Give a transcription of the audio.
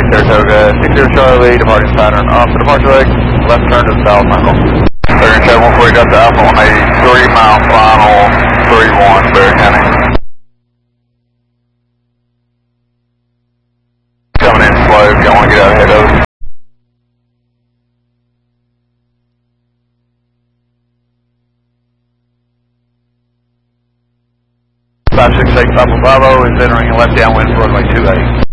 Saratoga, 60 Charlie, departing pattern off the departure leg, left turn to the south knuckle. Bearing 714, got to Alpha 180, 3 mile final, 31, Bear County. Coming in slow if you want to get out ahead of us. 568 Papa Bravo is entering a left downwind for runway 28.